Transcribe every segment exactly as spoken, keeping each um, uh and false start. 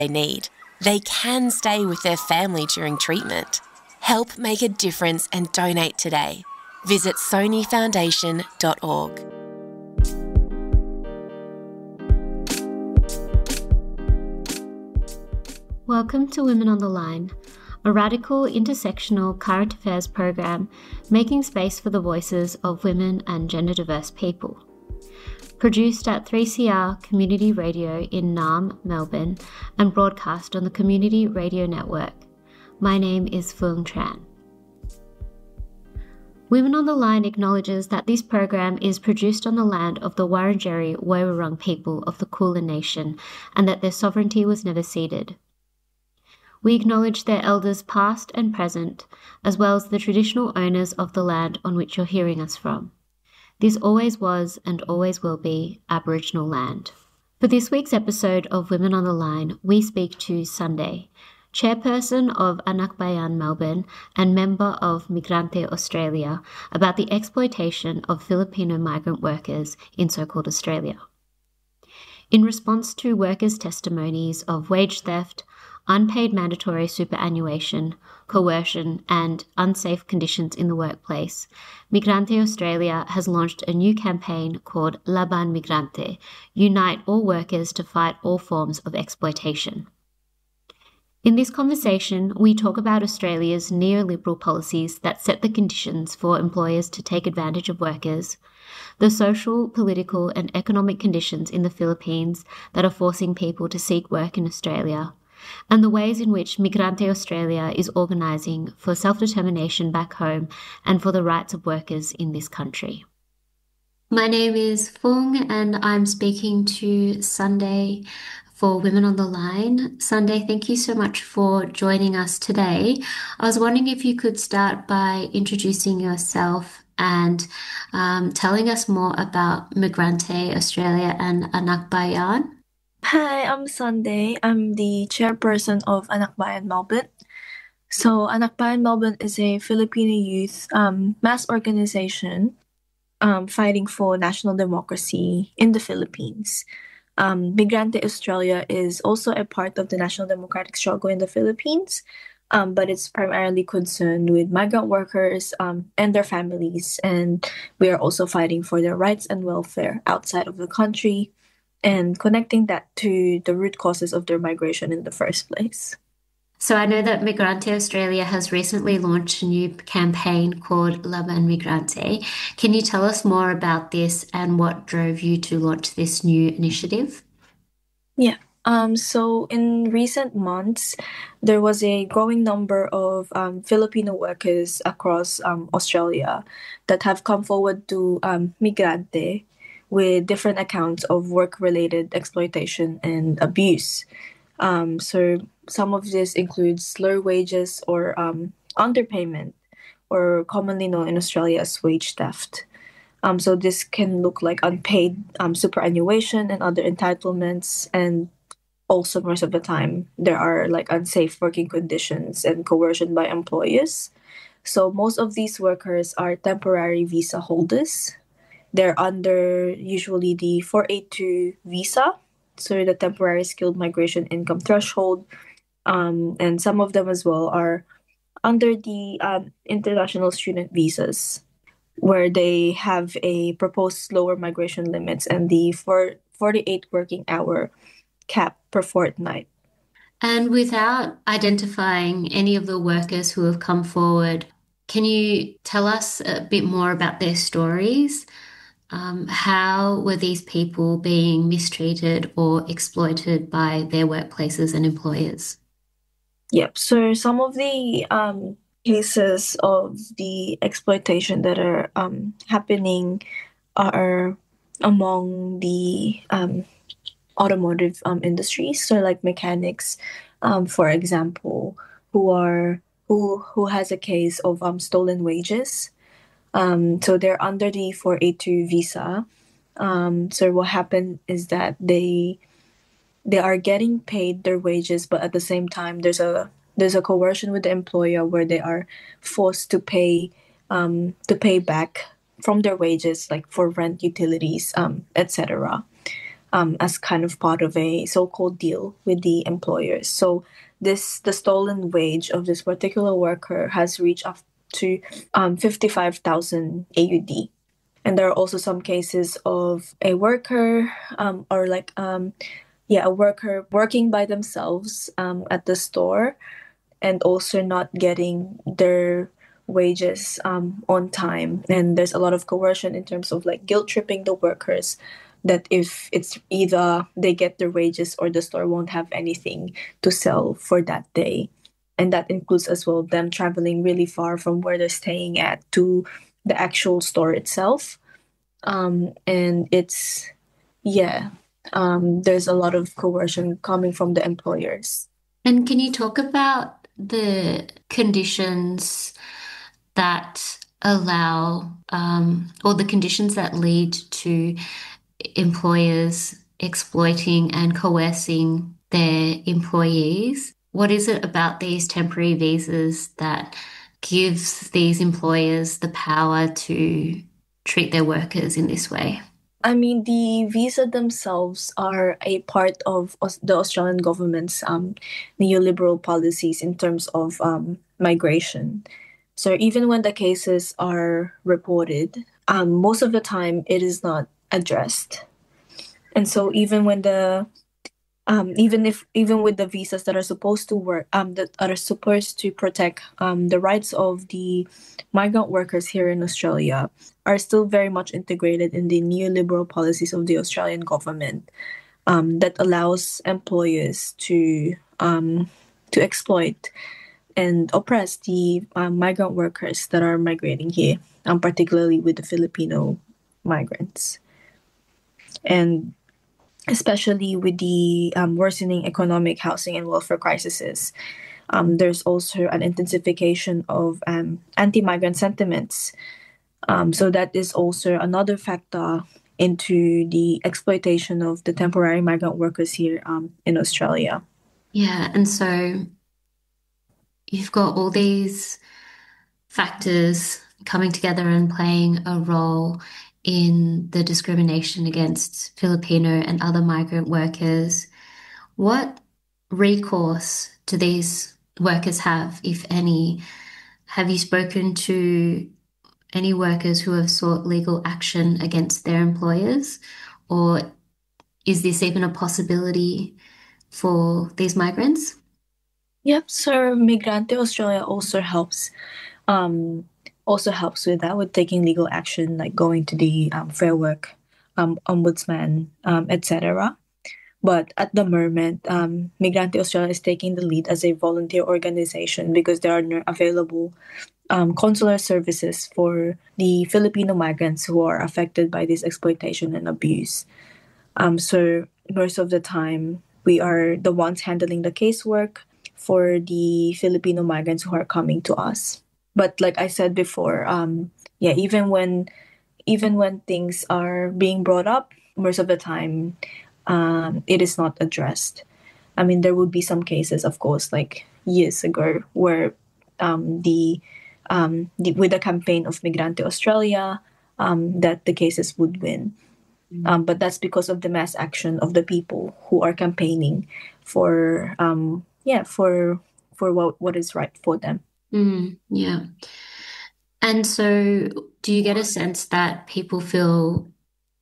they need. They can stay with their family during treatment. Help make a difference and donate today. Visit sony foundation dot org. Welcome to Women on the Line, a radical intersectional current affairs program making space for the voices of women and gender diverse people. Produced at three C R Community Radio in Naarm, Melbourne, and broadcast on the Community Radio Network. My name is Phuong Tran. Women on the Line acknowledges that this program is produced on the land of the Wurundjeri Woiwurrung people of the Kulin Nation and that their sovereignty was never ceded. We acknowledge their elders past and present, as well as the traditional owners of the land on which you're hearing us from. This always was and always will be Aboriginal land. For this week's episode of Women on the Line, we speak to Sunday, chairperson of Anak Bayan Melbourne and member of Migrante Australia, about the exploitation of Filipino migrant workers in so-called Australia. In response to workers' testimonies of wage theft, unpaid mandatory superannuation, coercion, and unsafe conditions in the workplace, Migrante Australia has launched a new campaign called Laban Migrante, Unite All Workers to Fight All Forms of Exploitation. In this conversation, we talk about Australia's neoliberal policies that set the conditions for employers to take advantage of workers, the social, political, and economic conditions in the Philippines that are forcing people to seek work in Australia, and the ways in which Migrante Australia is organising for self-determination back home and for the rights of workers in this country. My name is Phuong and I'm speaking to Sunday for Women on the Line. Sunday, thank you so much for joining us today. I was wondering if you could start by introducing yourself and um, telling us more about Migrante Australia and Anak Bayan. Hi, I'm Sunday. I'm the chairperson of Anak Bayan Melbourne. So Anak Bayan Melbourne is a Filipino youth um, mass organization um, fighting for national democracy in the Philippines. Um, Migrante Australia is also a part of the national democratic struggle in the Philippines, um, but it's primarily concerned with migrant workers um, and their families. And we are also fighting for their rights and welfare outside of the country, and connecting that to the root causes of their migration in the first place. So I know that Migrante Australia has recently launched a new campaign called Laban Migrante. Can you tell us more about this and what drove you to launch this new initiative? Yeah. Um, so in recent months, there was a growing number of um, Filipino workers across um, Australia that have come forward to um, Migrante with different accounts of work-related exploitation and abuse. Um, so some of this includes slur wages or um, underpayment, or commonly known in Australia as wage theft. Um, so this can look like unpaid um, superannuation and other entitlements, and also most of the time there are like unsafe working conditions and coercion by employers. So most of these workers are temporary visa holders. They're under usually the four eighty-two visa, so the temporary skilled migration income threshold. Um, and some of them as well are under the um, international student visas, where they have a proposed lower migration limits and the forty-eight working hour cap per fortnight. And without identifying any of the workers who have come forward, can you tell us a bit more about their stories? Um, how were these people being mistreated or exploited by their workplaces and employers? Yep. So some of the um, cases of the exploitation that are um, happening are among the um, automotive um, industries. So like mechanics, um, for example, who are who who has a case of um, stolen wages. Um, so they're under the four eighty-two visa. Um, so what happened is that they they are getting paid their wages, but at the same time, there's a there's a coercion with the employer where they are forced to pay um, to pay back from their wages, like for rent, utilities, um, et cetera. um, as kind of part of a so-called deal with the employers. So this the stolen wage of this particular worker has reached up to um, fifty-five thousand A U D. And there are also some cases of a worker um, or like um, yeah, a worker working by themselves um, at the store and also not getting their wages um, on time. And there's a lot of coercion in terms of like guilt tripping the workers that if it's either they get their wages or the store won't have anything to sell for that day. And that includes as well them traveling really far from where they're staying at to the actual store itself. Um, and it's, yeah, um, there's a lot of coercion coming from the employers. And can you talk about the conditions that allow, um, or the conditions that lead to employers exploiting and coercing their employees? What is it about these temporary visas that gives these employers the power to treat their workers in this way? I mean, the visa themselves are a part of Aus- the Australian government's um, neoliberal policies in terms of um, migration. So even when the cases are reported, um, most of the time it is not addressed. And so even when the um, even if even with the visas that are supposed to work um, that are supposed to protect um, the rights of the migrant workers here in Australia are still very much integrated in the neoliberal policies of the Australian government um, that allows employers to um, to exploit and oppress the um, migrant workers that are migrating here, um, particularly with the Filipino migrants. And especially with the um, worsening economic, housing, and welfare crises, um, there's also an intensification of um, anti-migrant sentiments. Um, so that is also another factor into the exploitation of the temporary migrant workers here um, in Australia. Yeah, and so you've got all these factors coming together and playing a role in the discrimination against Filipino and other migrant workers. What recourse do these workers have, if any? Have you spoken to any workers who have sought legal action against their employers? Or is this even a possibility for these migrants? Yep, so Migrante Australia also helps um, also helps with that, with taking legal action, like going to the um, Fair Work um, Ombudsman, um, et cetera. But at the moment, um, Migrante Australia is taking the lead as a volunteer organization because there are no available um, consular services for the Filipino migrants who are affected by this exploitation and abuse. Um, so most of the time, we are the ones handling the casework for the Filipino migrants who are coming to us. But like I said before, um, yeah, even when even when things are being brought up, most of the time, um, it is not addressed. I mean, there would be some cases, of course, like years ago, where um, the, um, the with the campaign of Migrante Australia, um, that the cases would win. Um, but that's because of the mass action of the people who are campaigning for, um, yeah, for for what what is right for them. Mm, yeah. And so, do you get a sense that people feel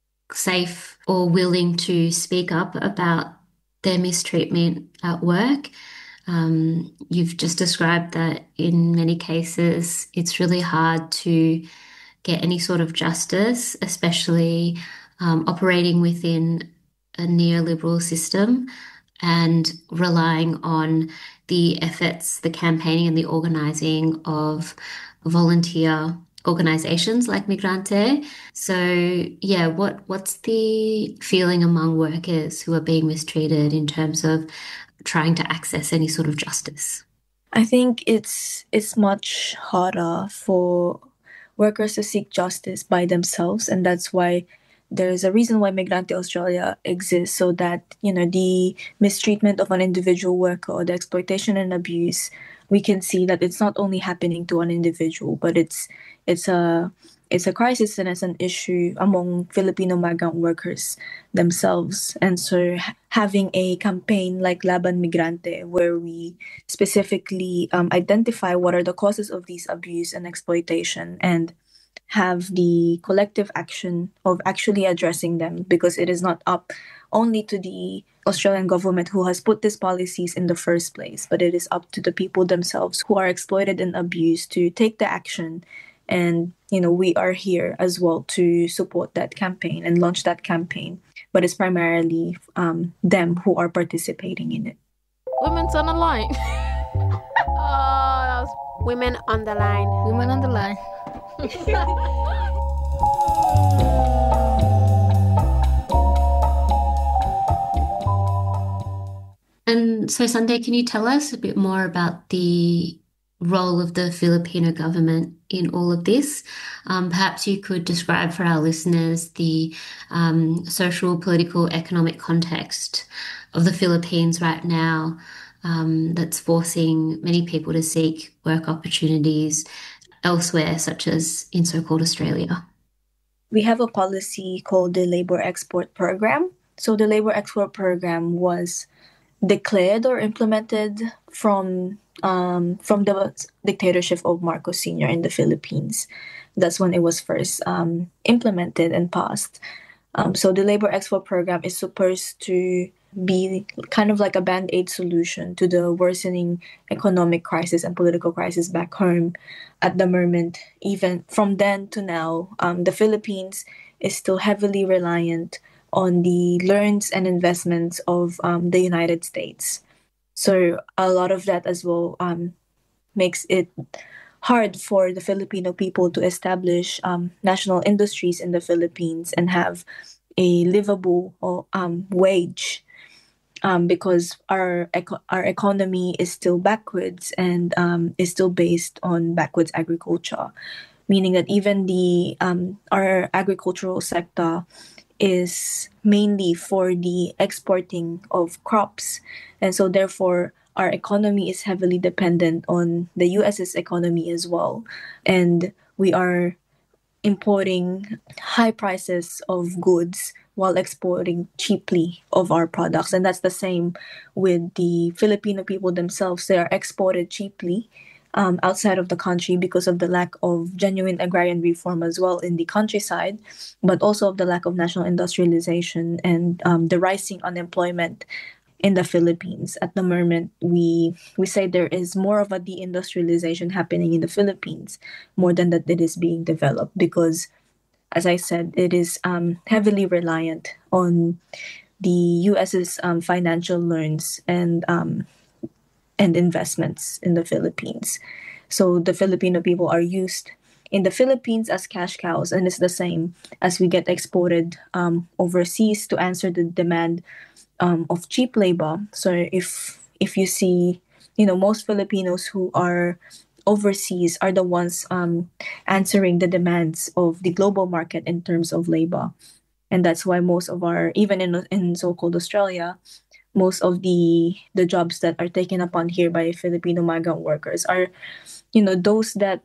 safe or willing to speak up about their mistreatment at work? Um, you've just described that in many cases, it's really hard to get any sort of justice, especially um, operating within a neoliberal system and relying on the efforts, the campaigning, and the organizing of volunteer organizations like Migrante. So, yeah, what what's the feeling among workers who are being mistreated in terms of trying to access any sort of justice? I think it's it's much harder for workers to seek justice by themselves, and that's why there is a reason why Migrante Australia exists, so that, you know, the mistreatment of an individual worker or the exploitation and abuse, we can see that it's not only happening to an individual, but it's it's a it's a crisis and it's an issue among Filipino migrant workers themselves. And so having a campaign like Laban Migrante, where we specifically um, identify what are the causes of these abuse and exploitation, and have the collective action of actually addressing them, because it is not up only to the Australian government who has put these policies in the first place, but it is up to the people themselves who are exploited and abused to take the action. And, you know, we are here as well to support that campaign and launch that campaign. But it's primarily um, them who are participating in it. Women's on the line. Oh, that was Women on the line. women on the line. And so, Sunday, can you tell us a bit more about the role of the Filipino government in all of this? Um, perhaps you could describe for our listeners the um, social, political, economic context of the Philippines right now um, that's forcing many people to seek work opportunities elsewhere, such as in so-called Australia. We have a policy called the Labor Export Program. So the Labor Export Program was declared or implemented from um, from the dictatorship of Marcos Senior in the Philippines. That's when it was first um, implemented and passed. Um, so the Labor Export Program is supposed to be kind of like a band-aid solution to the worsening economic crisis and political crisis back home. At the moment, even from then to now, um, the Philippines is still heavily reliant on the loans and investments of um, the United States. So a lot of that as well um, makes it hard for the Filipino people to establish um, national industries in the Philippines and have a livable um, wage, um, because our eco- our economy is still backwards and um, is still based on backwards agriculture, meaning that even the um, our agricultural sector is mainly for the exporting of crops. And so therefore, our economy is heavily dependent on the U S's economy as well. And we are importing high prices of goods while exporting cheaply of our products. And that's the same with the Filipino people themselves. They are exported cheaply Um, outside of the country because of the lack of genuine agrarian reform as well in the countryside, but also of the lack of national industrialization and um, the rising unemployment in the Philippines. At the moment, we we say there is more of a deindustrialization happening in the Philippines more than that it is being developed because, as I said, it is um, heavily reliant on the U S's um, financial loans and um, and investments in the Philippines. So the Filipino people are used in the Philippines as cash cows, and it's the same as we get exported um, overseas to answer the demand um, of cheap labor. So if if you see, you know, most Filipinos who are overseas are the ones um, answering the demands of the global market in terms of labor. And that's why most of our, even in in so-called Australia, most of the the jobs that are taken upon here by Filipino migrant workers are, you know, those that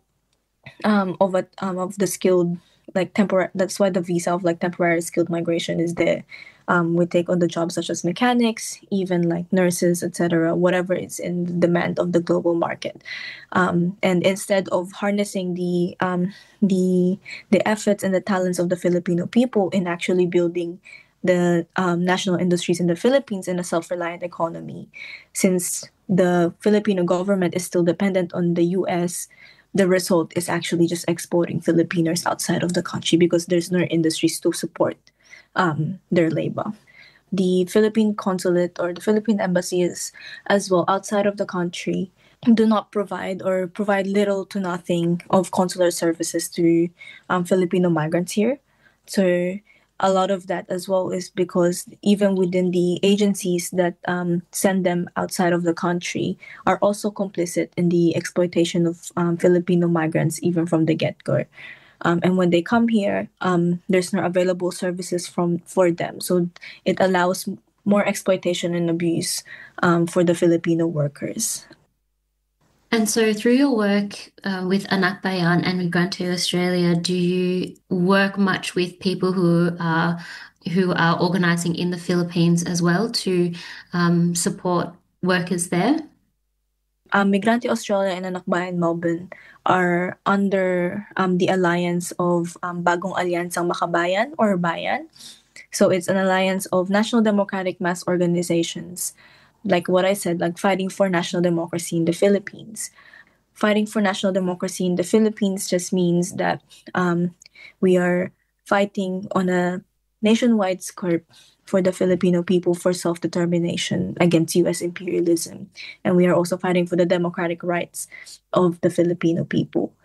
um of a, um of the skilled, like temporary. That's why the visa of like temporary skilled migration is there. Um, we take on the jobs such as mechanics, even like nurses, et cetera. Whatever is in the demand of the global market, um, and instead of harnessing the um the the efforts and the talents of the Filipino people in actually building the um, national industries in the Philippines in a self-reliant economy. Since the Filipino government is still dependent on the U S, the result is actually just exporting Filipinos outside of the country because there's no industries to support um, their labor. The Philippine consulate or the Philippine embassies as well outside of the country do not provide or provide little to nothing of consular services to um, Filipino migrants here. So a lot of that as well is because even within the agencies that um, send them outside of the country are also complicit in the exploitation of um, Filipino migrants, even from the get-go. Um, and when they come here, um, there's no available services from for them. So it allows more exploitation and abuse um, for the Filipino workers. And so, through your work uh, with Anak Bayan and Migrante Australia, do you work much with people who are who are organising in the Philippines as well to um, support workers there? Um, Migrante Australia and Anak Bayan Melbourne are under um, the alliance of um, Bagong Alyansang Makabayan or Bayan. So it's an alliance of national democratic mass organizations, like what I said, like fighting for national democracy in the Philippines. Fighting for national democracy in the Philippines just means that um, we are fighting on a nationwide scope for the Filipino people for self-determination against U S imperialism. And we are also fighting for the democratic rights of the Filipino people.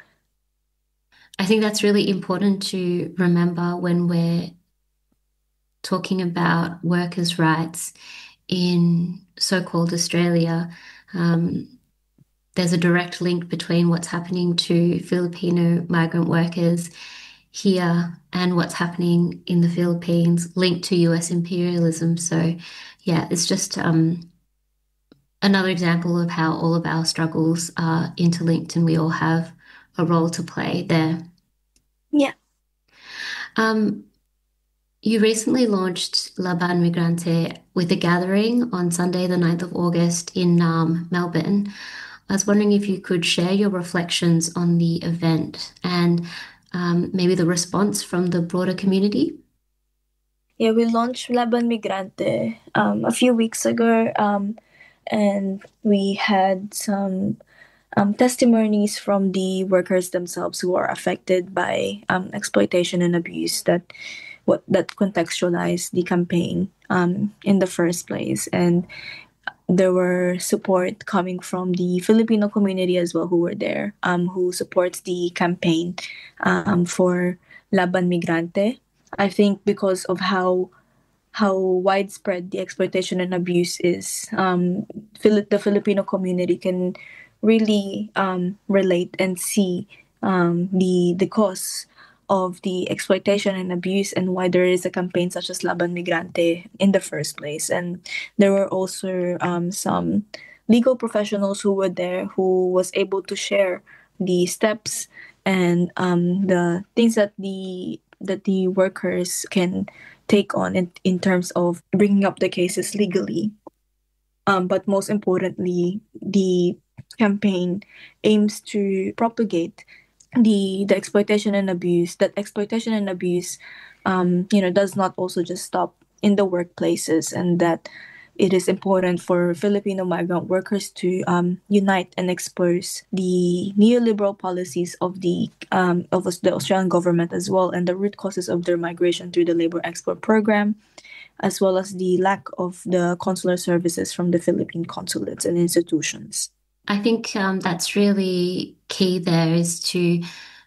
I think that's really important to remember when we're talking about workers' rights in so-called Australia. Um, there's a direct link between what's happening to Filipino migrant workers here and what's happening in the Philippines linked to U S imperialism. So, yeah, it's just um, another example of how all of our struggles are interlinked and we all have a role to play there. Yeah. Um, you recently launched Laban Migrante with a gathering on Sunday, the ninth of August in Naarm, Melbourne. I was wondering if you could share your reflections on the event and um, maybe the response from the broader community. Yeah, we launched Laban Migrante um, a few weeks ago, um, and we had some um, testimonies from the workers themselves who are affected by um, exploitation and abuse that what that contextualized the campaign um, in the first place. And there were support coming from the Filipino community as well who were there, um, who supports the campaign um, for Laban Migrante. I think because of how how widespread the exploitation and abuse is, um, Phil- the Filipino community can really um, relate and see um, the the cause of the exploitation and abuse and why there is a campaign such as Laban Migrante in the first place. And there were also um, some legal professionals who were there who was able to share the steps and um, the things that the that the workers can take on in, in terms of bringing up the cases legally. Um, but most importantly, the campaign aims to propagate the the exploitation and abuse. That exploitation and abuse, um, you know, does not also just stop in the workplaces, and that it is important for Filipino migrant workers to um, unite and expose the neoliberal policies of the um, of the Australian government as well, and the root causes of their migration through the labor export program, as well as the lack of the consular services from the Philippine consulates and institutions. I think um, that's really key there is to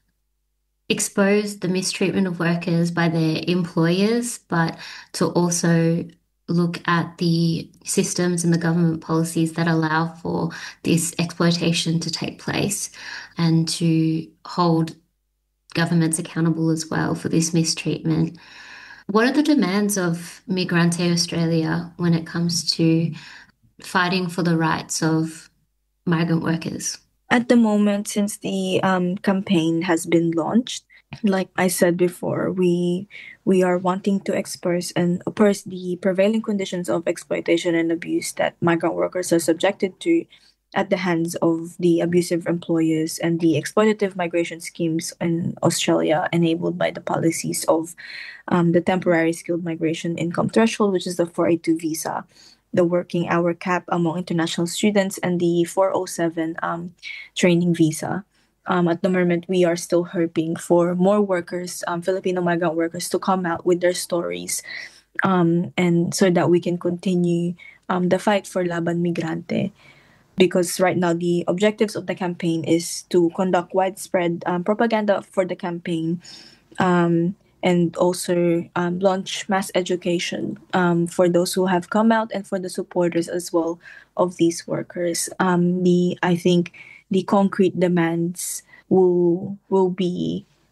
expose the mistreatment of workers by their employers, but to also look at the systems and the government policies that allow for this exploitation to take place and to hold governments accountable as well for this mistreatment. What are the demands of Migrante Australia when it comes to fighting for the rights of migrant workers? At the moment, since the um, campaign has been launched, like I said before, we we are wanting to expose and oppose the prevailing conditions of exploitation and abuse that migrant workers are subjected to at the hands of the abusive employers and the exploitative migration schemes in Australia enabled by the policies of um, the temporary skilled migration income threshold, which is the four eighty-two visa, the working hour cap among international students, and the four oh seven um, training visa. Um, at the moment, we are still hoping for more workers, um, Filipino migrant workers, to come out with their stories, um, and so that we can continue um, the fight for Laban Migrante. Because right now, the objectives of the campaign is to conduct widespread um, propaganda for the campaign, um, and also um, launch mass education um, for those who have come out and for the supporters as well of these workers. Um, the I think the concrete demands will will be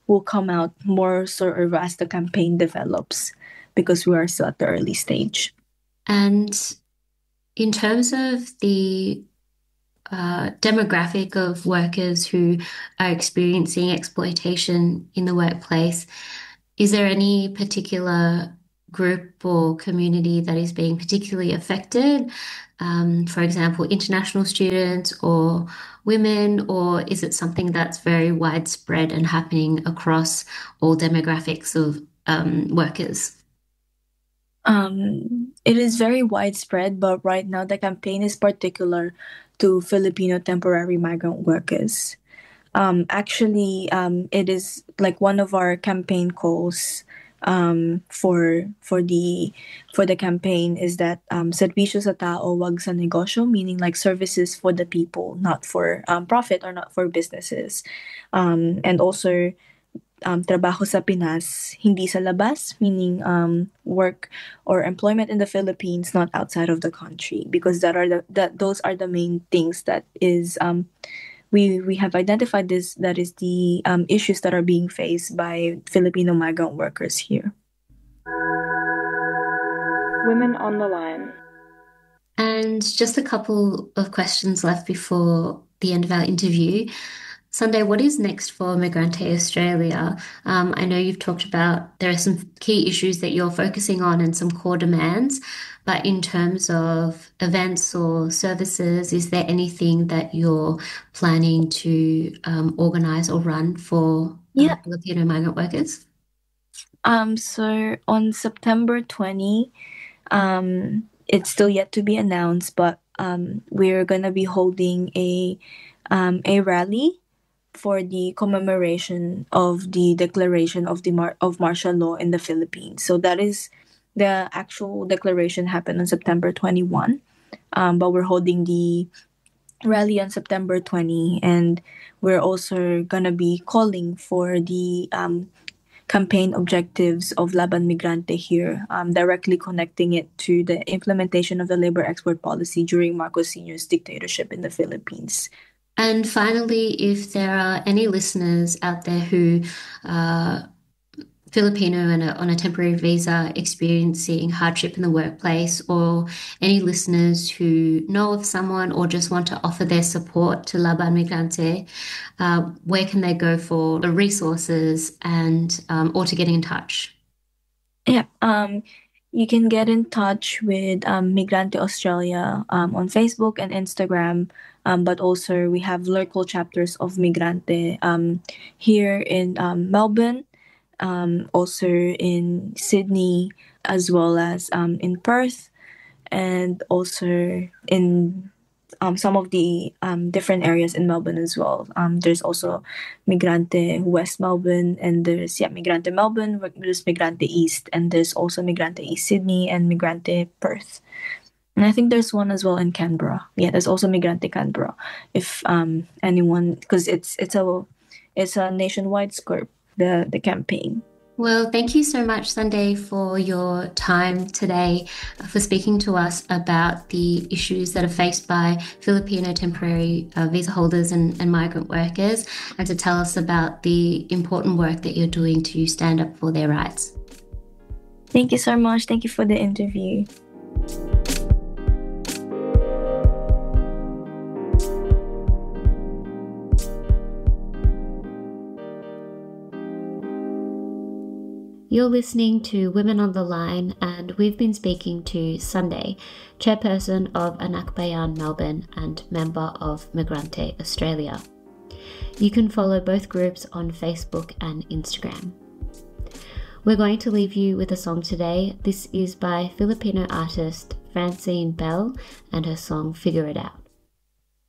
will come out more sort of as the campaign develops, because we are still at the early stage. And in terms of the uh, demographic of workers who are experiencing exploitation in the workplace, is there any particular group or community that is being particularly affected? Um, for example, international students or women, or is it something that's very widespread and happening across all demographics of um, workers? Um, it is very widespread, but right now the campaign is particular to Filipino temporary migrant workers. Um, actually, um, it is like one of our campaign calls um, for for the for the campaign is that um, serbisyo sa tao, wag sa negosyo, meaning like services for the people, not for um, profit or not for businesses, um, and also um, trabajo sa Pinas, hindi sa labas, meaning um, work or employment in the Philippines, not outside of the country, because that are the that those are the main things that is um, we we have identified this that is the um, issues that are being faced by Filipino migrant workers here. Women on the line. And just a couple of questions left before the end of our interview. Sunday, what is next for Migrante Australia? Um, I know you've talked about there are some key issues that you're focusing on and some core demands, but in terms of events or services, is there anything that you're planning to um, organise or run for Yeah. uh, Filipino migrant workers? Um, so on September twentieth, um, it's still yet to be announced, but um, we're gonna be holding a um, a rally for the commemoration of the declaration of the mar- of martial law in the Philippines. So that is the actual declaration happened on September twenty-first, um, but we're holding the rally on September twentieth, and we're also gonna be calling for the um, campaign objectives of Laban Migrante here, um, directly connecting it to the implementation of the labor export policy during Marcos Senior's dictatorship in the Philippines. And finally, if there are any listeners out there who are Filipino and on a temporary visa experiencing hardship in the workplace, or any listeners who know of someone or just want to offer their support to Laban Migrante, uh, where can they go for the resources and um, or to get in touch? Yeah, um, you can get in touch with um, Migrante Australia um, on Facebook and Instagram, um, but also we have local chapters of Migrante um, here in um, Melbourne, um, also in Sydney, as well as um, in Perth, and also in um, some of the um, different areas in Melbourne as well. Um, there's also Migrante West Melbourne, and there's yeah Migrante Melbourne, there's Migrante East, and there's also Migrante East Sydney and Migrante Perth. And I think there's one as well in Canberra. Yeah, there's also Migrante Canberra. If um, anyone, because it's it's a it's a nationwide scope, the the campaign. Well, thank you so much, Sunday, for your time today, for speaking to us about the issues that are faced by Filipino temporary uh, visa holders and, and migrant workers, and to tell us about the important work that you're doing to stand up for their rights. Thank you so much. Thank you for the interview. You're listening to Women on the Line, and we've been speaking to Sunday, chairperson of Anak Bayan Melbourne and member of Migrante Australia. You can follow both groups on Facebook and Instagram. We're going to leave you with a song today. This is by Filipino artist Francine Bell and her song Figure It Out.